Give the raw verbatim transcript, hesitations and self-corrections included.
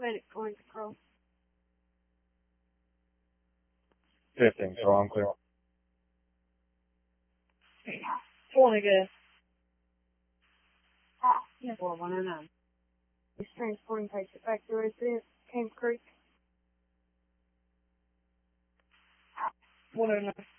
minute going across. fifteen, so I'm clear. twenty again. Yeah, four one oh nine. He's transporting patient back to residence, Camp Creek. one oh nine.